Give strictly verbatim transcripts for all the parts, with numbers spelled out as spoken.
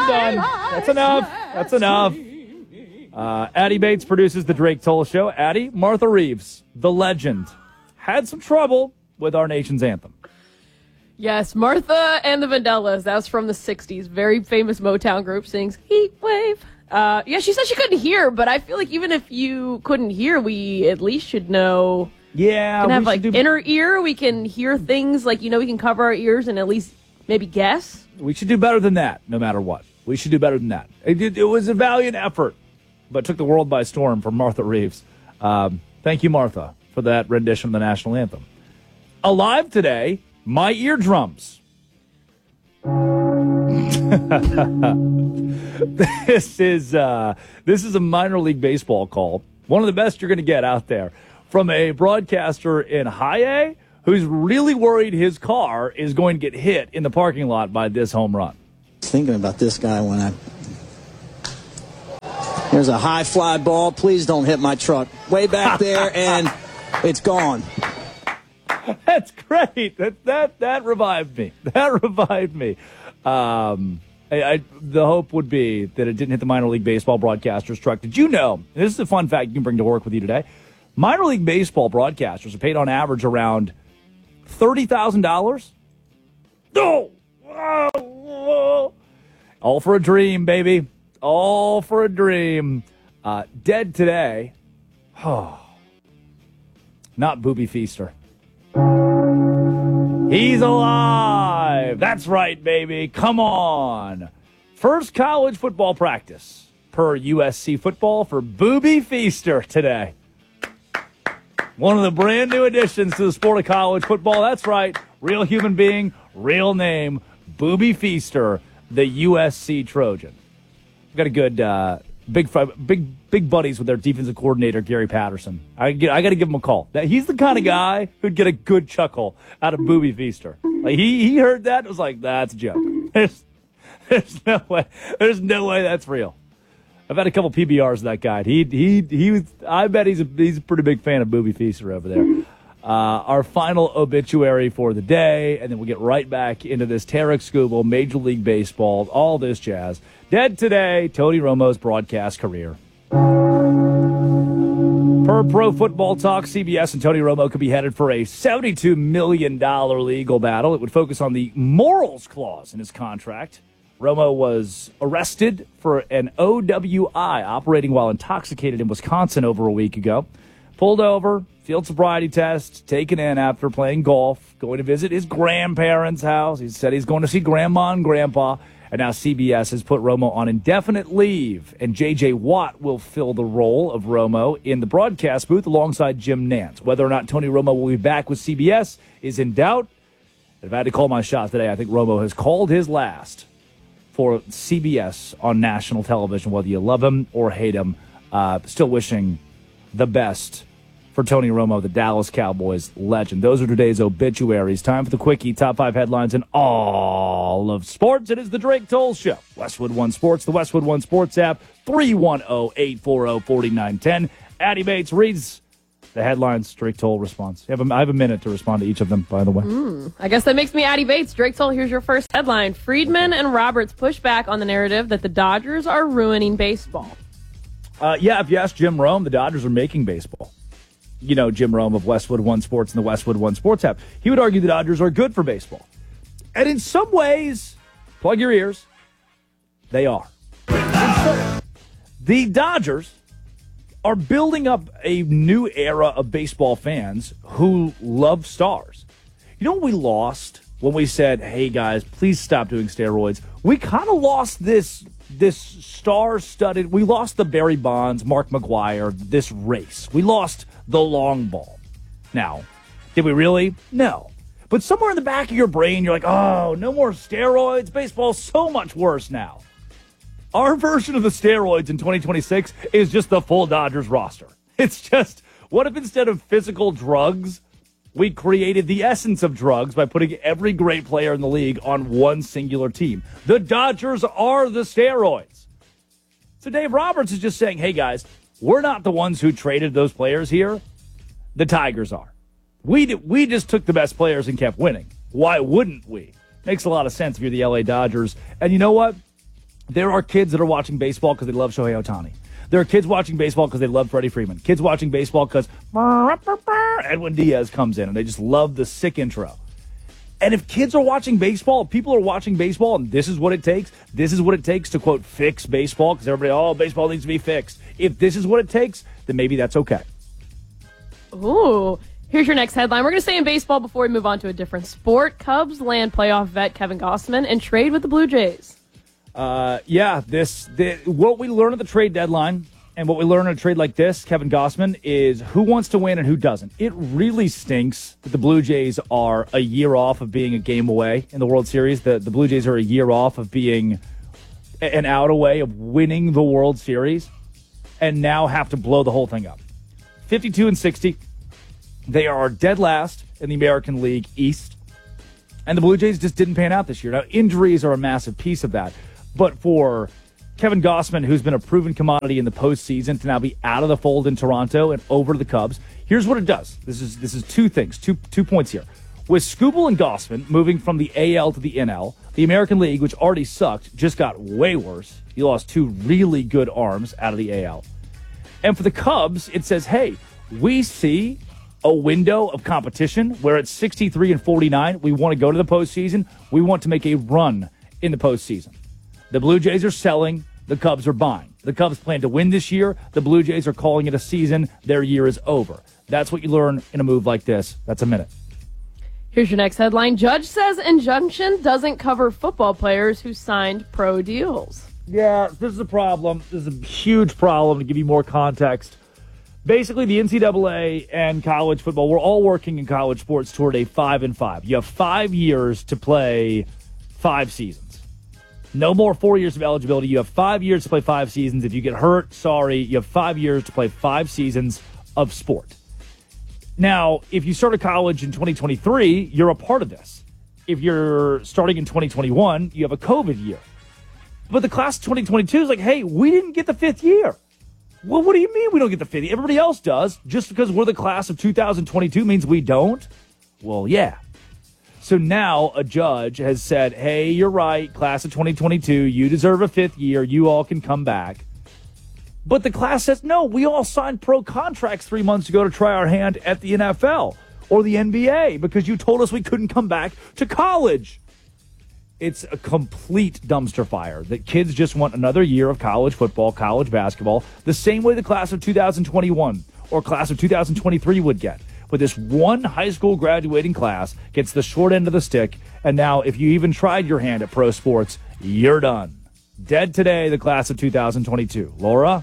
done. That's enough. That's enough. Uh, Addie Bates produces the Drake Toll Show. Addie, Martha Reeves, the legend, had some trouble with our nation's anthem. Yes, Martha and the Vandellas. That was from the sixties. Very famous Motown group sings Heat Wave. Uh, yeah, she said she couldn't hear, but I feel like even if you couldn't hear, we at least should know. Yeah. We can have, we like, do... inner ear. We can hear things, like, you know, we can cover our ears and at least maybe guess. We should do better than that, no matter what. We should do better than that. It, it, it was a valiant effort, but took the world by storm from Martha Reeves. Um, thank you, Martha, for that rendition of the national anthem. Alive today, my eardrums. This is uh, this is a minor league baseball call. One of the best you're going to get out there from a broadcaster in high A who's really worried his car is going to get hit in the parking lot by this home run. Thinking about this guy when I... There's a high fly ball. Please don't hit my truck. Way back there, and it's gone. That's great. That that that revived me. That revived me. Um, I, I, the hope would be that it didn't hit the minor league baseball broadcaster's truck. Did you know? This is a fun fact you can bring to work with you today. Minor league baseball broadcasters are paid on average around thirty thousand dollars. Oh, whoa, whoa. All for a dream, baby. All for a dream. Uh, dead today. Oh, not Booby Feaster. He's alive. That's right, baby. Come on. First college football practice per U S C football for Booby Feaster today. One of the brand new additions to the sport of college football. That's right. Real human being, real name, Booby Feaster, the U S C Trojan. We've got a good, uh, big, big, big buddies with their defensive coordinator, Gary Patterson. I, get, I got to give him a call. He's the kind of guy who'd get a good chuckle out of Booby Feaster. Like he, he heard that and was like, that's a joke. There's, there's no way. There's no way that's real. I've had a couple P B Rs of that guy. He, he, he was. I bet he's a, he's a pretty big fan of Booby Feaster over there. Uh, our final obituary for the day, and then we'll get right back into this Tarek Skubal, Major League Baseball, all this jazz. Dead today, Tony Romo's broadcast career. Per Pro Football Talk, C B S and Tony Romo could be headed for a seventy-two million dollars legal battle. It would focus on the morals clause in his contract. Romo was arrested for an O W I, operating while intoxicated in Wisconsin over a week ago. Pulled over, field sobriety test, taken in after playing golf, going to visit his grandparents' house. He said he's going to see Grandma and Grandpa. And now C B S has put Romo on indefinite leave, and J J. Watt will fill the role of Romo in the broadcast booth alongside Jim Nantz. Whether or not Tony Romo will be back with C B S is in doubt. If I had to call my shot today, I think Romo has called his last for C B S on national television, whether you love him or hate him. Uh, still wishing the best for Tony Romo, the Dallas Cowboys legend. Those are today's obituaries. Time for the Quickie, top five headlines in all of sports. It is the Drake Toll Show. Westwood One Sports, the Westwood One Sports app, three one zero, eight four zero, four nine one zero. Addie Bates reads the headlines. Drake Toll responds. I have, a, I have a minute to respond to each of them, by the way. Mm, I guess that makes me Addie Bates. Drake Toll, here's your first headline. Friedman and Roberts push back on the narrative that the Dodgers are ruining baseball. Uh, yeah, if you ask Jim Rome, the Dodgers are making baseball. You know, Jim Rome of Westwood One Sports and the Westwood One Sports app. He would argue the Dodgers are good for baseball. And in some ways, plug your ears, they are. The Dodgers are building up a new era of baseball fans who love stars. You know what we lost when we said, hey, guys, please stop doing steroids? We kind of lost this this star-studded, we lost the Barry Bonds, Mark McGwire, this race. We lost the long ball. Now, did we really? No. But somewhere in the back of your brain, you're like, oh, no more steroids. Baseball's so much worse now. Our version of the steroids in twenty twenty-six is just the full Dodgers roster. It's just, what if instead of physical drugs, we created the essence of drugs by putting every great player in the league on one singular team? The Dodgers are the steroids. So Dave Roberts is just saying, hey, guys, we're not the ones who traded those players here. The Tigers are. We did, we just took the best players and kept winning. Why wouldn't we? Makes a lot of sense if you're the L A Dodgers. And you know what? There are kids that are watching baseball because they love Shohei Ohtani. There are kids watching baseball because they love Freddie Freeman. Kids watching baseball because Edwin Diaz comes in and they just love the sick intro. And if kids are watching baseball, people are watching baseball, and this is what it takes. This is what it takes to, quote, fix baseball, because everybody, oh, baseball needs to be fixed. If this is what it takes, then maybe that's okay. Ooh. Here's your next headline. We're going to stay in baseball before we move on to a different sport. Cubs land playoff vet Kevin Gausman and trade with the Blue Jays. Uh, yeah, this the, what we learn at the trade deadline and what we learn in a trade like this, Kevin Gausman, is who wants to win and who doesn't. It really stinks that the Blue Jays are a year off of being a game away in the World Series. The, the Blue Jays are a year off of being an out away of winning the World Series and now have to blow the whole thing up. fifty-two and sixty. They are dead last in the American League East. And the Blue Jays just didn't pan out this year. Now, injuries are a massive piece of that. But for Kevin Gausman, who's been a proven commodity in the postseason, to now be out of the fold in Toronto and over to the Cubs, here's what it does. This is this is two things, two two points here. With Skubal and Gausman moving from the A L to the N L, the American League, which already sucked, just got way worse. You lost two really good arms out of the A L. And for the Cubs, it says, hey, we see a window of competition where it's sixty-three and forty-nine. We want to go to the postseason. We want to make a run in the postseason. The Blue Jays are selling. The Cubs are buying. The Cubs plan to win this year. The Blue Jays are calling it a season. Their year is over. That's what you learn in a move like this. That's a minute. Here's your next headline. Judge says injunction doesn't cover football players who signed pro deals. Yeah, this is a problem. This is a huge problem. To give you more context, basically the N C double A and college football, we're all working in college sports toward a five and five. You have five years to play five seasons. No more four years of eligibility. You have five years to play five seasons. If you get hurt, sorry, you have five years to play five seasons of sport. Now, if you start a college in twenty twenty-three, you're a part of this. If you're starting in twenty twenty-one, you have a COVID year. But the class of twenty twenty-two is like, hey, we didn't get the fifth year. Well, what do you mean we don't get the fifth year? Everybody else does. Just because we're the class of two thousand twenty-two means we don't? Well, yeah. So now a judge has said, hey, you're right, class of twenty twenty-two, you deserve a fifth year. You all can come back. But the class says, no, we all signed pro contracts three months ago to try our hand at the N F L or the N B A because you told us we couldn't come back to college. It's a complete dumpster fire that kids just want another year of college football, college basketball, the same way the class of two thousand twenty-one or class of two thousand twenty-three would get. But this one high school graduating class gets the short end of the stick, and now if you even tried your hand at pro sports, you're done. Dead today, the class of two thousand twenty-two. Laura?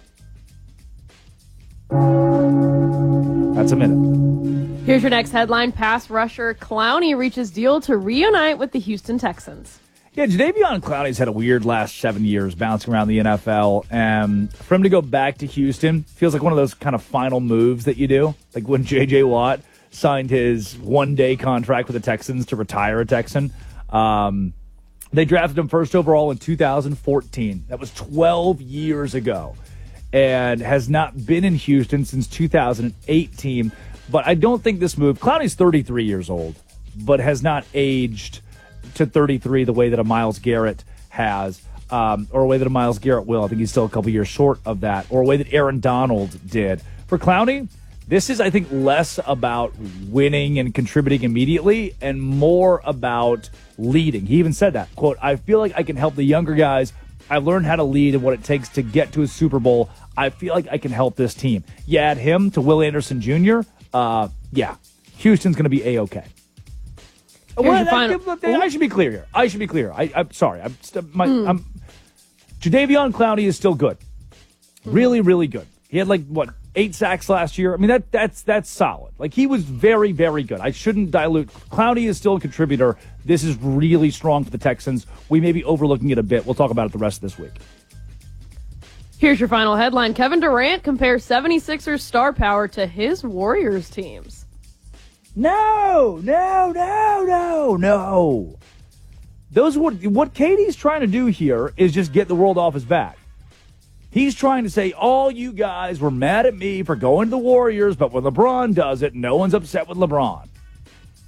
That's a minute. Here's your next headline. Pass rusher Clowney reaches deal to reunite with the Houston Texans. Yeah, Jadeveon Clowney's had a weird last seven years bouncing around the N F L. And for him to go back to Houston feels like one of those kind of final moves that you do. Like when J J. Watt signed his one-day contract with the Texans to retire a Texan. Um, they drafted him first overall in two thousand fourteen. That was twelve years ago. And has not been in Houston since two thousand eighteen. But I don't think this move, Clowney's thirty-three years old, but has not aged to thirty-three the way that a Myles Garrett has, um, or a way that a Myles Garrett will. I think he's still a couple years short of that, or a way that Aaron Donald did. For Clowney, this is, I think, less about winning and contributing immediately and more about leading. He even said that, quote, I feel like I can help the younger guys. I learned how to lead and what it takes to get to a Super Bowl. I feel like I can help this team. You add him to Will Anderson Junior, uh, yeah, Houston's going to be A-okay. Well, I, final- I should be clear here. I should be clear. I, I'm sorry. I'm, st- my, mm. I'm Jadeveon Clowney is still good. Really, really good. He had like, what, eight sacks last year? I mean, that that's that's solid. Like, he was very, very good. I shouldn't dilute. Clowney is still a contributor. This is really strong for the Texans. We may be overlooking it a bit. We'll talk about it the rest of this week. Here's your final headline. Kevin Durant compares seventy-sixers star power to his Warriors teams. No, no, no, no, no. Those what what Katie's trying to do here is just get the world off his back. He's trying to say, all you guys were mad at me for going to the Warriors, but when LeBron does it, no one's upset with LeBron.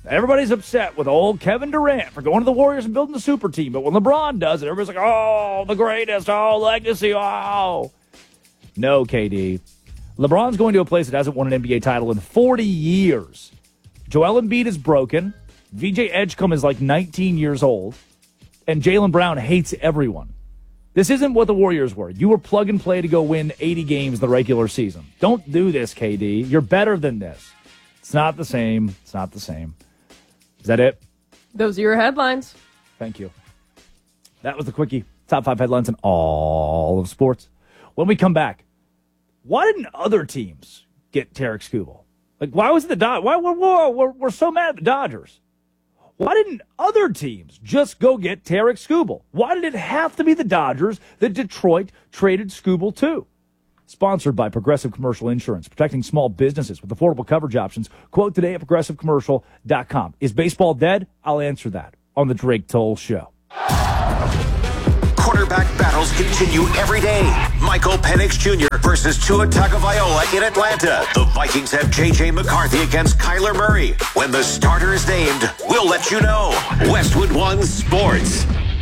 Everybody's upset with old Kevin Durant for going to the Warriors and building the super team. But when LeBron does it, everybody's like, oh, the greatest, oh, legacy, oh. No, K D. LeBron's going to a place that hasn't won an N B A title in forty years. Joel Embiid is broken. V J Edgecombe is like nineteen years old. And Jaylen Brown hates everyone. This isn't what the Warriors were. You were plug and play to go win eighty games the regular season. Don't do this, K D. You're better than this. It's not the same. It's not the same. Is that it? Those are your headlines. Thank you. That was the Quickie. Top five headlines in all of sports. When we come back, why didn't other teams get Tarik Skubal? Like, why was it the Dodgers? Why whoa, whoa, we're, we're so mad at the Dodgers? Why didn't other teams just go get Tarik Skubal? Why did it have to be the Dodgers that Detroit traded Skubal to? Sponsored by Progressive Commercial Insurance, protecting small businesses with affordable coverage options. Quote today at progressive commercial dot com. Is baseball dead? I'll answer that on the Drake Toll Show. Quarterback battles continue every day. Michael Penix Junior versus Tua Tagovailoa in Atlanta. The Vikings have J J McCarthy against Kyler Murray. When the starter is named, we'll let you know. Westwood One Sports.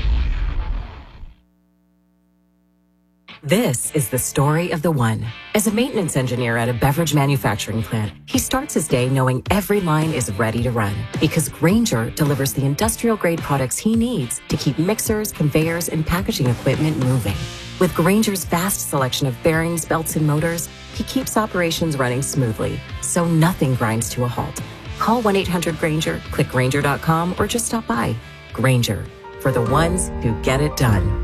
This is the story of the one. As a maintenance engineer at a beverage manufacturing plant, he starts his day knowing every line is ready to run because Grainger delivers the industrial-grade products he needs to keep mixers, conveyors, and packaging equipment moving. With Grainger's vast selection of bearings, belts, and motors, he keeps operations running smoothly, so nothing grinds to a halt. Call one eight hundred Grainger, click Grainger dot com, or just stop by. Grainger, for the ones who get it done.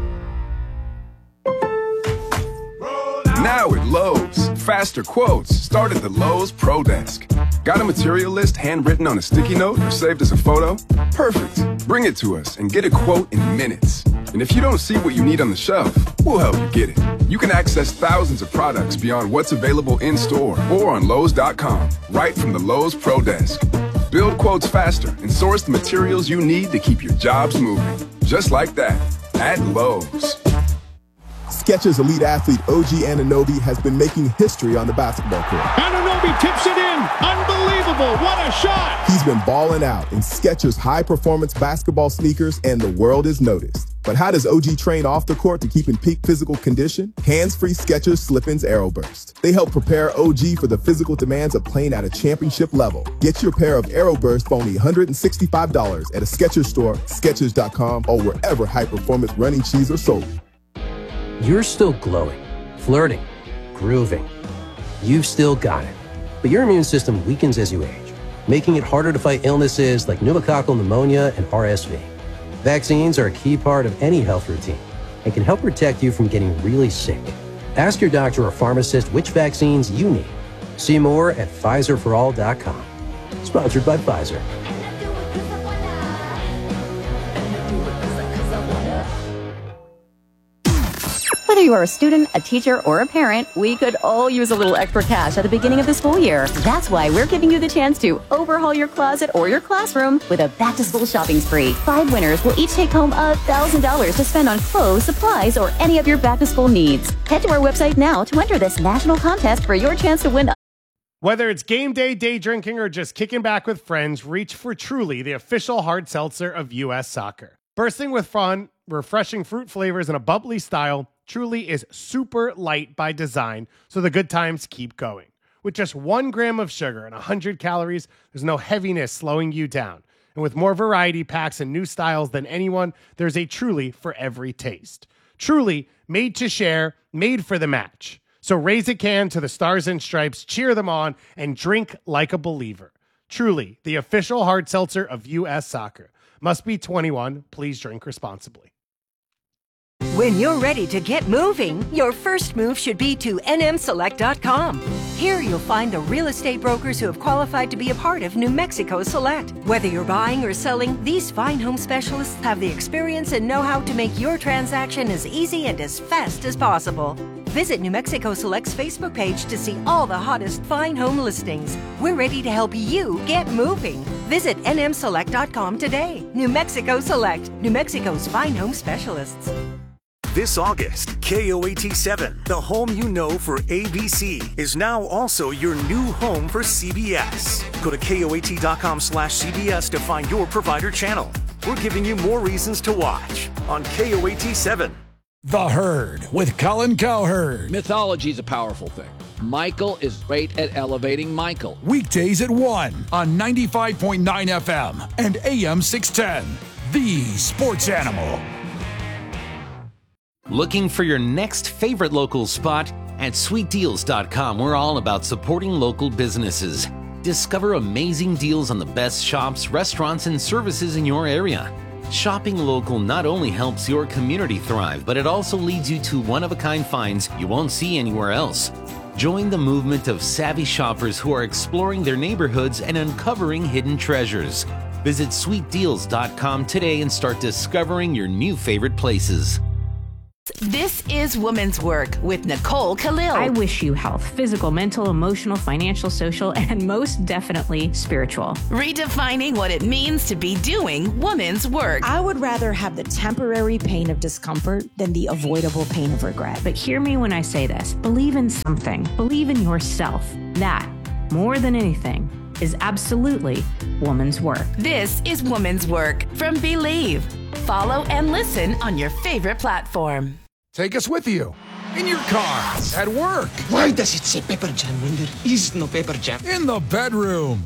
Now at Lowe's, faster quotes start at the Lowe's Pro Desk. Got a material list handwritten on a sticky note or saved as a photo? Perfect. Bring it to us and get a quote in minutes. And if you don't see what you need on the shelf, we'll help you get it. You can access thousands of products beyond what's available in store or on Lowe's dot com, right from the Lowe's Pro Desk. Build quotes faster and source the materials you need to keep your jobs moving. Just like that, at Lowe's. Skechers elite athlete O G Anunoby has been making history on the basketball court. Anunoby tips it in. Unbelievable. What a shot. He's been balling out in Skechers high-performance basketball sneakers, and the world is noticed. But how does O G train off the court to keep in peak physical condition? Hands-free Skechers Slip-ins Aeroburst. They help prepare O G for the physical demands of playing at a championship level. Get your pair of Aeroburst for only one hundred sixty-five dollars at a Skechers store, Skechers dot com, or wherever high-performance running shoes are sold. You're still glowing, flirting, grooving. You've still got it. But your immune system weakens as you age, making it harder to fight illnesses like pneumococcal pneumonia and R S V. Vaccines are a key part of any health routine and can help protect you from getting really sick. Ask your doctor or pharmacist which vaccines you need. See more at Pfizer for all dot com. Sponsored by Pfizer. Whether you are a student, a teacher, or a parent, we could all use a little extra cash at the beginning of the school year. That's why we're giving you the chance to overhaul your closet or your classroom with a back-to-school shopping spree. Five winners will each take home one thousand dollars to spend on clothes, supplies, or any of your back-to-school needs. Head to our website now to enter this national contest for your chance to win. Whether it's game day, day drinking, or just kicking back with friends, reach for Truly, the official hard seltzer of U S Soccer. Bursting with fun, refreshing fruit flavors, and a bubbly style, Truly is super light by design, so the good times keep going. With just one gram of sugar and one hundred calories, there's no heaviness slowing you down. And with more variety packs and new styles than anyone, there's a Truly for every taste. Truly, made to share, made for the match. So raise a can to the Stars and Stripes, cheer them on, and drink like a believer. Truly, the official hard seltzer of U S Soccer. Must be twenty-one. Please drink responsibly. When you're ready to get moving, your first move should be to N M select dot com. Here you'll find the real estate brokers who have qualified to be a part of New Mexico Select. Whether you're buying or selling, these fine home specialists have the experience and know-how to make your transaction as easy and as fast as possible. Visit New Mexico Select's Facebook page to see all the hottest fine home listings. We're ready to help you get moving. Visit N M select dot com today. New Mexico Select, New Mexico's fine home specialists. This August, K O A T seven, the home you know for A B C, is now also your new home for C B S. Go to K O A T dot com slash C B S to find your provider channel. We're giving you more reasons to watch on K O A T seven. The Herd with Colin Cowherd. Mythology is a powerful thing. Michael is great at elevating Michael. Weekdays at one on ninety-five point nine F M and A M six ten. The Sports Animal. Looking for your next favorite local spot? At sweet deals dot com, we're all about supporting local businesses. Discover amazing deals on the best shops, restaurants, and services in your area. Shopping local not only helps your community thrive, but it also leads you to one-of-a-kind finds you won't see anywhere else. Join the movement of savvy shoppers who are exploring their neighborhoods and uncovering hidden treasures. Visit sweet deals dot com today and start discovering your new favorite places. This is Woman's Work with Nicole Khalil. I wish you health, physical, mental, emotional, financial, social, and most definitely spiritual. Redefining what it means to be doing woman's work. I would rather have the temporary pain of discomfort than the avoidable pain of regret. But hear me when I say this. Believe in something. Believe in yourself. That, more than anything, is absolutely woman's work. This is Woman's Work from Believe. Follow and listen on your favorite platform. Take us with you. In your car, at work. Why does it say Pepper Jam when there is no Pepper Jam? In the bedroom.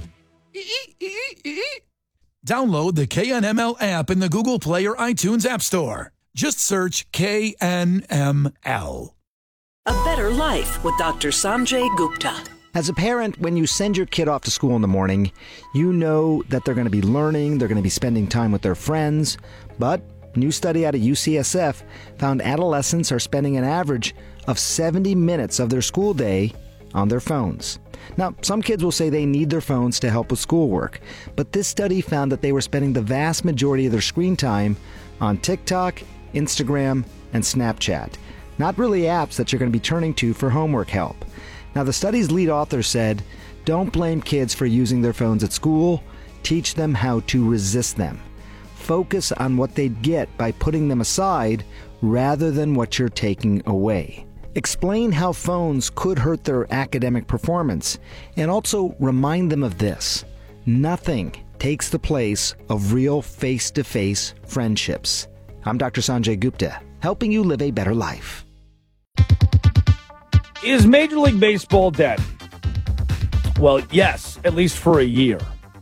Download the K N M L app in the Google Play or iTunes App Store. Just search K N M L. A Better Life with Doctor Sanjay Gupta. As a parent, when you send your kid off to school in the morning, you know that they're going to be learning, they're going to be spending time with their friends. But a new study out of U C S F found adolescents are spending an average of seventy minutes of their school day on their phones. Now, some kids will say they need their phones to help with schoolwork, but this study found that they were spending the vast majority of their screen time on TikTok, Instagram, and Snapchat. Not really apps that you're going to be turning to for homework help. Now, the study's lead author said, don't blame kids for using their phones at school. Teach them how to resist them. Focus on what they'd get by putting them aside rather than what you're taking away. Explain how phones could hurt their academic performance, and also remind them of this. Nothing takes the place of real face-to-face friendships. I'm Doctor Sanjay Gupta, helping you live a better life. Is Major League Baseball dead? Well, yes, at least for a year.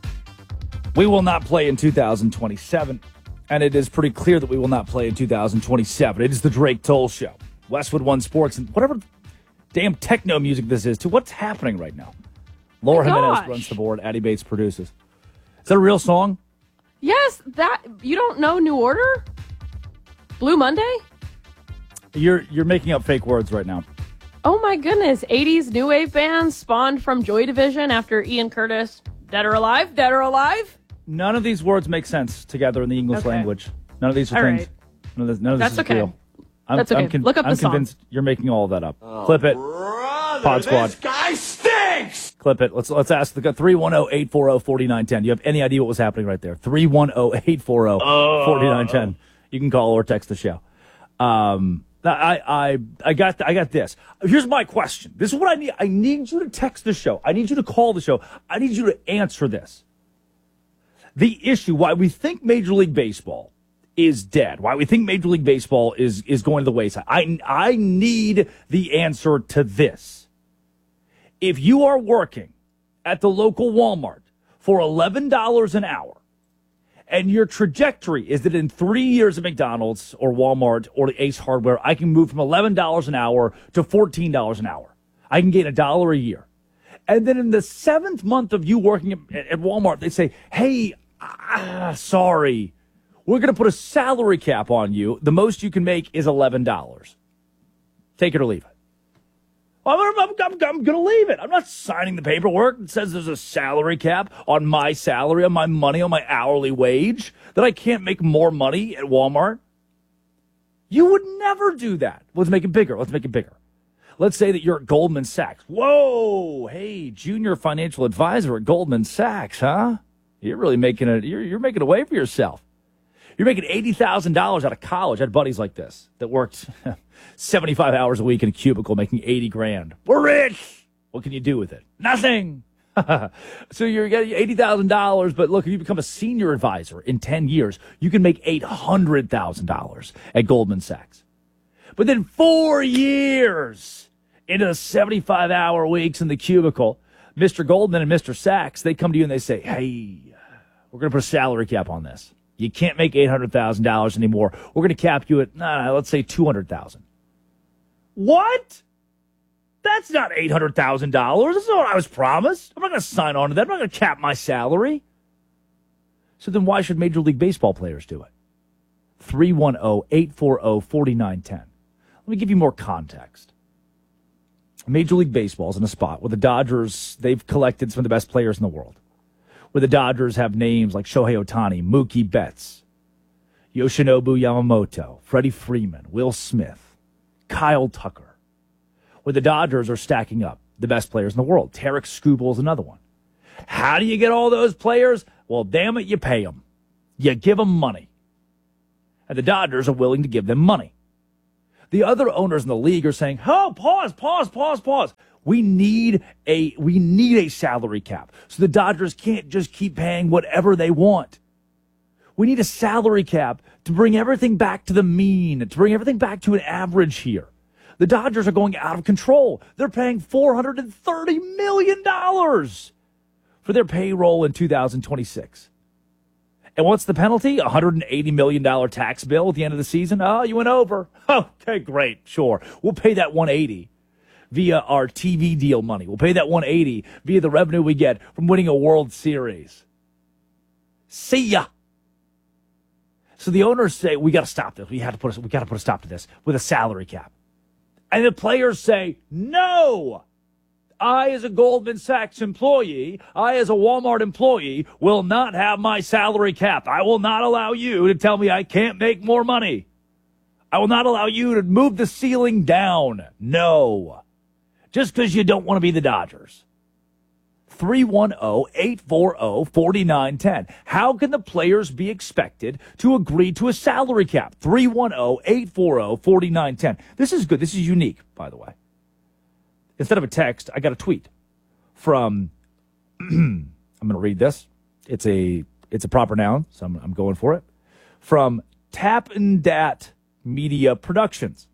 We will not play in two thousand twenty-seven, and it is pretty clear that we will not play in two thousand twenty-seven. It is the Drake Toll Show. Westwood One Sports, and whatever damn techno music this is, to what's happening right now. Laura Oh Jimenez gosh. runs the board. Addie Bates produces. Is that a real song? Yes, that you don't know New Order? Blue Monday? You're you're making up fake words right now. Oh my goodness. eighties new wave bands spawned from Joy Division after Ian Curtis. Dead or alive? Dead or alive? None of these words make sense together in the English Okay. language. None of these are All things. right. None of this, none of That's this is okay. real. I'm, That's okay. I'm, con- Look up I'm the song. convinced you're making all of that up. Clip it. Pod Squad. This guy stinks! Clip it. Let's let's ask the three one zero, eight four zero, four nine one zero. Do you have any idea what was happening right there? three one zero, eight four zero, four nine one zero. You can call or text the show. Um, I I I got I got this. Here's my question. This is what I need. I need you to text the show. I need you to call the show. I need you to answer this. The issue why we think Major League Baseball is dead, why we think Major League Baseball is is going to the wayside. I I need the answer to this. If you are working at the local Walmart for eleven dollars an hour, and your trajectory is that in three years at McDonald's or Walmart or the Ace Hardware, I can move from eleven dollars an hour to fourteen dollars an hour. I can gain a dollar a year. And then in the seventh month of you working at, at Walmart, they say, hey, ah, sorry, we're going to put a salary cap on you. The most you can make is eleven dollars. Take it or leave it. I'm, I'm, I'm, I'm going to leave it. I'm not signing the paperwork that says there's a salary cap on my salary, on my money, on my hourly wage, that I can't make more money at Walmart. You would never do that. Let's make it bigger. Let's make it bigger. Let's say that you're at Goldman Sachs. Whoa, hey, junior financial advisor at Goldman Sachs, huh? You're really making it. You're, you're making a way for yourself. You're making eighty thousand dollars out of college. I had buddies like this that worked seventy-five hours a week in a cubicle making eighty grand. We're rich. What can you do with it? Nothing. So you're getting eighty thousand dollars, but look, if you become a senior advisor in ten years, you can make eight hundred thousand dollars at Goldman Sachs. But then four years into the seventy-five hour weeks in the cubicle, Mister Goldman and Mister Sachs, they come to you and they say, hey, we're going to put a salary cap on this. You can't make eight hundred thousand dollars anymore. We're going to cap you at, nah, let's say two hundred thousand dollars. What? That's not eight hundred thousand dollars. That's not what I was promised. I'm not going to sign on to that. I'm not going to cap my salary. So then why should Major League Baseball players do it? three one zero, eight four zero, four nine one zero. Let me give you more context. Major League Baseball is in a spot where the Dodgers, they've collected some of the best players in the world. Where the Dodgers have names like Shohei Ohtani, Mookie Betts, Yoshinobu Yamamoto, Freddie Freeman, Will Smith, Kyle Tucker. Where the Dodgers are stacking up the best players in the world. Tarek Skubal is another one. How do you get all those players? Well, damn it, you pay them. You give them money. And the Dodgers are willing to give them money. The other owners in the league are saying, oh, pause, pause, pause, pause. We need a we need a salary cap. So the Dodgers can't just keep paying whatever they want. We need a salary cap to bring everything back to the mean, to bring everything back to an average here. The Dodgers are going out of control. They're paying four hundred thirty million dollars for their payroll in two thousand twenty-six. And what's the penalty? A one hundred eighty million dollars tax bill at the end of the season? Oh, you went over. Okay, great, sure. We'll pay that one hundred eighty dollars via our T V deal money. We'll pay that one hundred eighty dollars via the revenue we get from winning a World Series. See ya. So the owners say, we got to stop this. We have to put a, we got to put a stop to this with a salary cap. And the players say, no, I as a Goldman Sachs employee, I as a Walmart employee will not have my salary cap. I will not allow you to tell me I can't make more money. I will not allow you to move the ceiling down. No. Just because you don't want to be the Dodgers. three one zero, eight four zero, four nine one zero. How can the players be expected to agree to a salary cap? three one zero, eight four zero, four nine one zero. This is good. This is unique, by the way. Instead of a text, I got a tweet from, I'm going to read this. It's a it's a proper noun, so I'm, I'm going for it. From Tap and Dat Media Productions.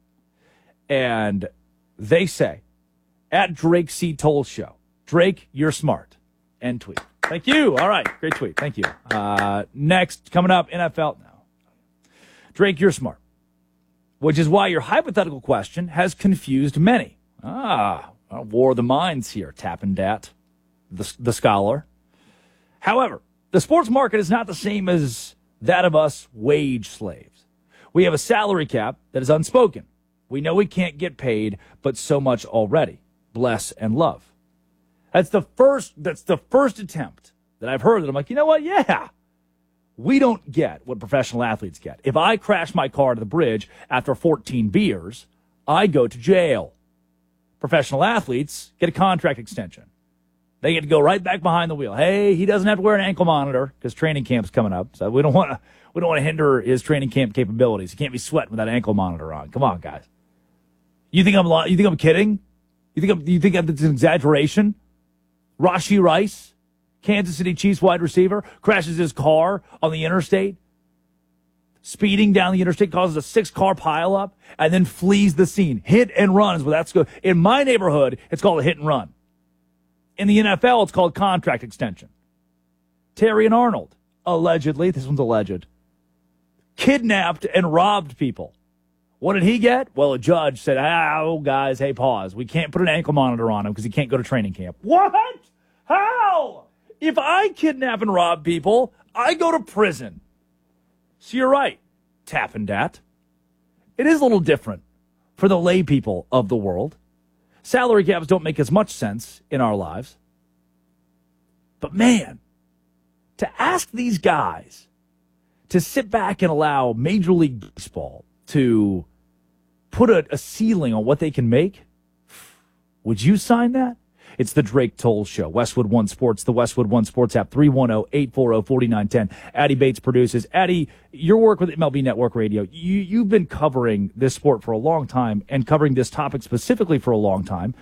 And they say, at Drake C. Toll Show, Drake, you're smart. End tweet. Thank you. All right. Great tweet. Thank you. Uh, next, coming up, N F L now. Drake, you're smart. Which is why your hypothetical question has confused many. Ah, a war of the minds here, Tappin' Dat, the, the scholar. However, the sports market is not the same as that of us wage slaves. We have a salary cap that is unspoken. We know we can't get paid, but so much already. Bless and love. That's the first, that's the first attempt that I've heard that I'm like, you know what? Yeah. We don't get what professional athletes get. If I crash my car to the bridge after fourteen beers, I go to jail. Professional athletes get a contract extension. They get to go right back behind the wheel. Hey, he doesn't have to wear an ankle monitor because training camp's coming up. So we don't want to we don't want to hinder his training camp capabilities. He can't be sweating with that ankle monitor on. Come on, guys. You think I'm you think I'm kidding? You think I'm, you think it's an exaggeration? Rashee Rice, Kansas City Chiefs wide receiver, crashes his car on the interstate, speeding down the interstate, causes a six-car pileup, and then flees the scene. Hit and run is what that's good. In my neighborhood, it's called a hit and run. In the N F L, it's called contract extension. Terry and Arnold, allegedly, this one's alleged, kidnapped and robbed people. What did he get? Well, a judge said, oh, guys, hey, pause. We can't put an ankle monitor on him because he can't go to training camp. What? How? If I kidnap and rob people, I go to prison. So you're right, Tappin' Dat. It is a little different for the lay people of the world. Salary caps don't make as much sense in our lives. But man, to ask these guys to sit back and allow Major League Baseball to put a, a ceiling on what they can make, would you sign that? It's the Drake Toll Show. Westwood One Sports, the Westwood One Sports app, three one zero, eight four zero, four nine one zero. Addie Bates produces. Addie, your work with M L B Network Radio, you, you've been covering this sport for a long time and covering this topic specifically for a long time.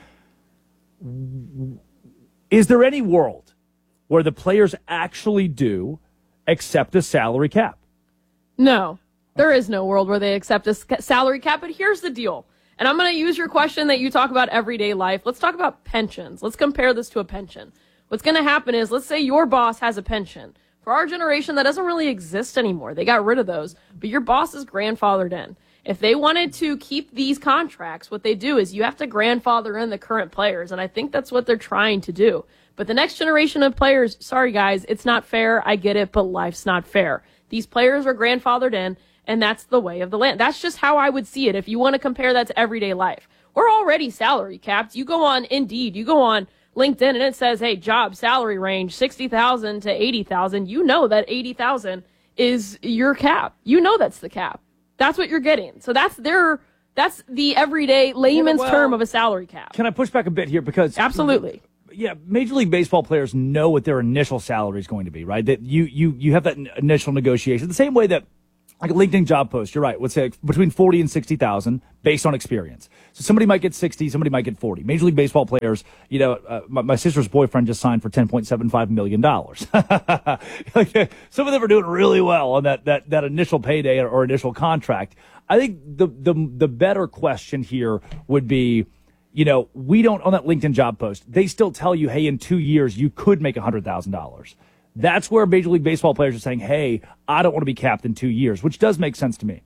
Is there any world where the players actually do accept a salary cap? No, there is no world where they accept a salary cap, but here's the deal. And I'm going to use your question that you talk about everyday life. Let's talk about pensions. Let's compare this to a pension. What's going to happen is, let's say your boss has a pension. For our generation, that doesn't really exist anymore. They got rid of those. But your boss is grandfathered in. If they wanted to keep these contracts, what they do is you have to grandfather in the current players. And I think that's what they're trying to do. But the next generation of players, sorry guys, it's not fair. I get it, but life's not fair. These players are grandfathered in. And that's the way of the land. That's just how I would see it. If you want to compare that to everyday life, we're already salary capped. You go on Indeed, you go on LinkedIn, and it says, hey, job salary range sixty thousand to eighty thousand. You know that eighty thousand is your cap. You know that's the cap. That's what you're getting. So that's their, that's the everyday layman's well, term of a salary cap. Can I push back a bit here? Because absolutely. Yeah, Major League Baseball players know what their initial salary is going to be, right? That you you you have that initial negotiation. The same way that, like a LinkedIn job post, you're right, let's say between forty and sixty thousand based on experience. So somebody might get sixty, somebody might get forty. Major League Baseball players, you know, uh, my, my sister's boyfriend just signed for ten point seven five million dollars. Like, some of them are doing really well on that, that, that initial payday or, or initial contract. I think the, the, the better question here would be, you know, we don't, on that LinkedIn job post, they still tell you, hey, in two years, you could make one hundred thousand dollars. That's where Major League Baseball players are saying, hey, I don't want to be capped in two years, which does make sense to me.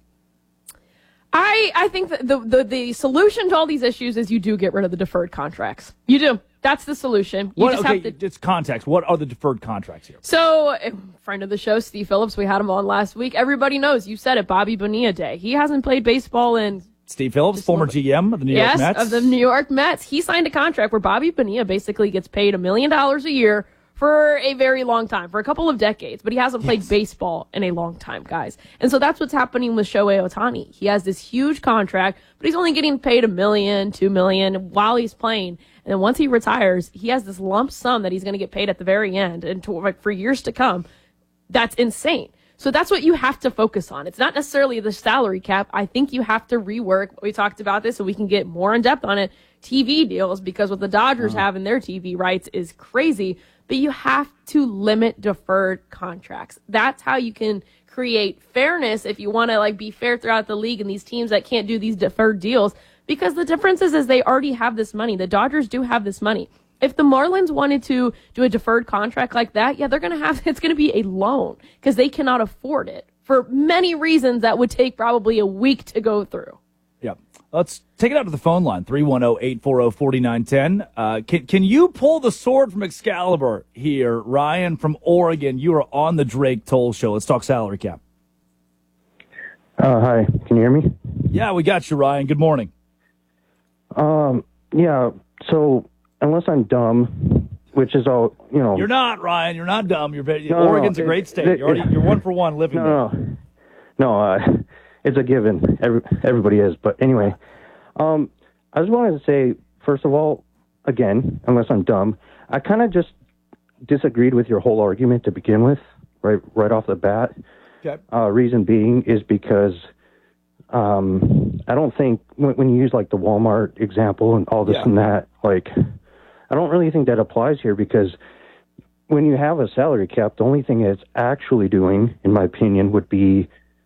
I, I think that the, the, the solution to all these issues is you do get rid of the deferred contracts. You do. That's the solution. You What, just okay, have to. it's context. What are the deferred contracts here? So, a friend of the show, Steve Phillips, we had him on last week. Everybody knows, you said it, Bobby Bonilla Day. He hasn't played baseball in... Steve Phillips, former G M of the New yes, York Mets. of the New York Mets. He signed a contract where Bobby Bonilla basically gets paid a million dollars a year for a very long time, for a couple of decades, but he hasn't played yes. baseball in a long time, guys. And so that's what's happening with Shohei Ohtani. He has this huge contract, but he's only getting paid a million, two million while he's playing. And then once he retires, he has this lump sum that he's going to get paid at the very end and to, like, for years to come. That's insane. So that's what you have to focus on. It's not necessarily the salary cap. I think you have to rework. We talked about this so we can get more in depth on it. T V deals, because what the Dodgers oh. have in their T V rights is crazy. But you have to limit deferred contracts. That's how you can create fairness if you want to like be fair throughout the league and these teams that can't do these deferred deals. Because the difference is, is they already have this money. The Dodgers do have this money. If the Marlins wanted to do a deferred contract like that, yeah, they're going to have, it's going to be a loan because they cannot afford it for many reasons that would take probably a week to go through. Yeah. Let's take it out to the phone line, three one zero, eight four zero, four nine one zero. Uh, can, can you pull the sword from Excalibur here? Ryan from Oregon, you are on the Drake Toll Show. Let's talk salary cap. Uh, hi, can you hear me? Yeah, we got you, Ryan. Good morning. Um, yeah, so unless I'm dumb, which is all, you know. You're not, Ryan. You're not dumb. You're very, no, Oregon's no, a great it, state. It, you're, already, you're one for one living no, there. No, no, uh, it's a given. Every, everybody is. But anyway, um, I just wanted to say, first of all, again, unless I'm dumb, I kind of just disagreed with your whole argument to begin with, right, right off the bat. Okay. Uh, reason being is because um, I don't think when, when you use like the Walmart example and all this yeah. and that, like, I don't really think that applies here because when you have a salary cap, the only thing it's actually doing, in my opinion, would be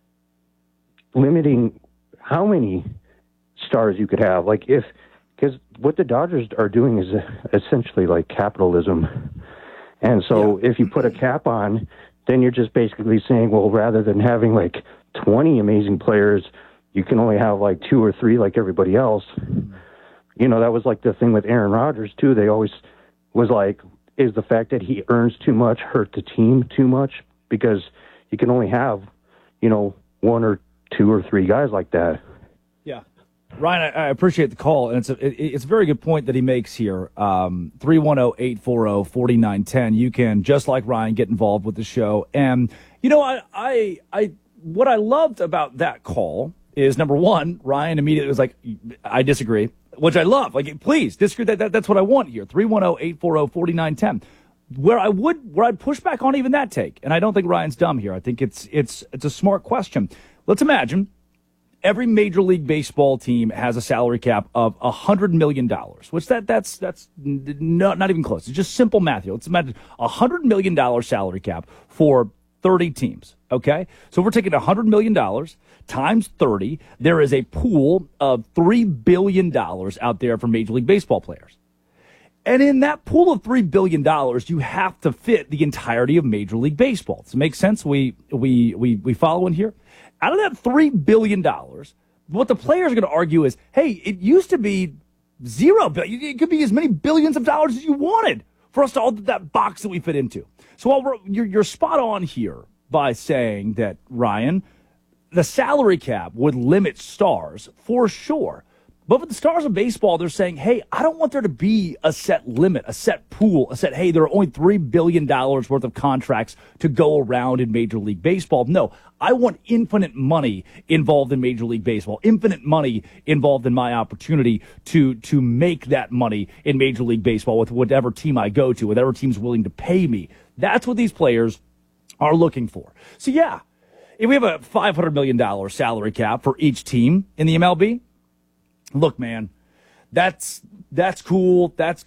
limiting how many stars you could have. Like if, because what the Dodgers are doing is essentially like capitalism. And so yeah. if you put a cap on, then you're just basically saying, well, rather than having like twenty amazing players, you can only have like two or three like everybody else. Mm-hmm. You know, that was like the thing with Aaron Rodgers too. They always was like, is the fact that he earns too much hurt the team too much? Because you can only have, you know, one or two or three guys like that. Yeah. Ryan, I, I appreciate the call, and it's a, it, it's a very good point that he makes here. Um, three one zero, eight four zero, four nine one zero. You can, just like Ryan, get involved with the show. And, you know, I, I, I, what I loved about that call is, number one, Ryan immediately was like, I disagree. which I love. Like, please disagree. That, that that's what I want here. three one zero, eight four zero, four nine one zero. Where I would, where I'd push back on even that take, and I don't think Ryan's dumb here. I think it's it's it's a smart question. Let's imagine every Major League Baseball team has a salary cap of a hundred million dollars, which that that's that's not not even close. It's just simple math here. Let's imagine a hundred million dollar salary cap for thirty teams. Okay, so if we're taking a hundred million dollars times thirty, there is a pool of three billion dollars out there for Major League Baseball players. And in that pool of three billion dollars, you have to fit the entirety of Major League Baseball. Does it make sense? We we we we follow in here? Out of that three billion dollars, what the players are going to argue is, hey, it used to be zero billion. It could be as many billions of dollars as you wanted for us to all that box that we fit into. So while we're, you're, you're spot on here by saying that, Ryan, the salary cap would limit stars for sure. But with the stars of baseball, they're saying, hey, I don't want there to be a set limit, a set pool, a set, hey, there are only three billion dollars worth of contracts to go around in Major League Baseball. No, I want infinite money involved in Major League Baseball, infinite money involved in my opportunity to, to make that money in Major League Baseball with whatever team I go to, whatever team's willing to pay me. That's what these players are looking for. So, yeah, if we have a five hundred million dollars salary cap for each team in the M L B, look, man, that's that's cool. That's